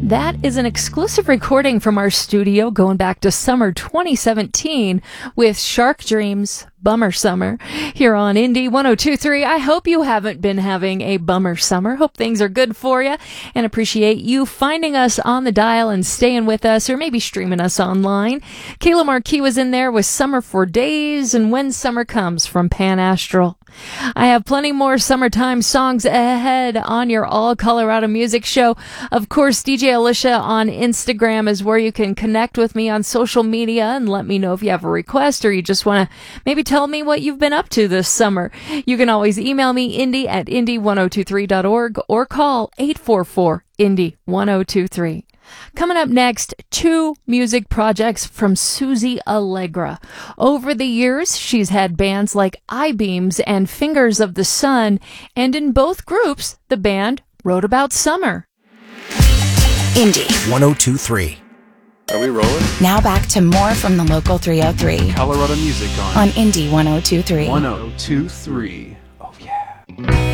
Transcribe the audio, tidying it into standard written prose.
That is an exclusive recording from our studio going back to summer 2017 with Shark Dreams, Bummer Summer, here on Indie 102.3. I hope you haven't been having a bummer summer. Hope things are good for you, and appreciate you finding us on the dial and staying with us, or maybe streaming us online. Kayla Marquis was in there with Summer for Days and When Summer Comes from Pan Astral. I have plenty more summertime songs ahead on your All Colorado Music Show. Of course, DJ Alicia on Instagram is where you can connect with me on social media and let me know if you have a request or you just want to maybe tell me what you've been up to this summer. You can always email me, indie@indie1023.org, or call 844-INDIE-1023. Coming up next, 2 music projects from Susie Allegra. Over the years, she's had bands like I-Beams and Fingers of the Sun, and in both groups, the band wrote about summer. Indie 102.3. Are we rolling? Now back to more from the Local 303 Colorado music on Indie 102.3. 102.3.